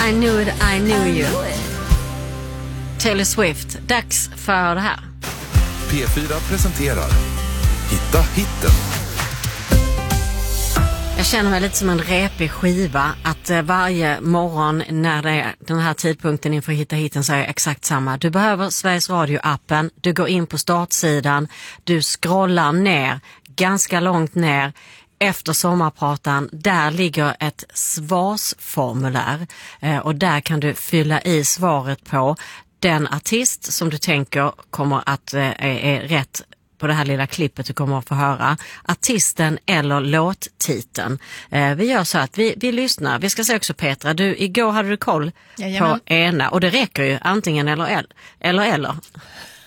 I knew it, I knew you. Taylor Swift, dags för det här. P4 presenterar Hitta hitten. Jag känner mig lite som en repig skiva, att varje morgon när det är den här tidpunkten inför Hitta hitten så är jag exakt samma. Du behöver Sveriges Radio-appen, du går in på startsidan, du scrollar ner, ganska långt ner. Efter sommarpratan, där ligger ett svarsformulär och där kan du fylla i svaret på den artist som du tänker kommer att är rätt på det här lilla klippet du kommer att få höra. Artisten eller låttiteln. Vi gör så att vi lyssnar. Vi ska se också Petra, igår hade du koll på ena och det räcker ju antingen eller.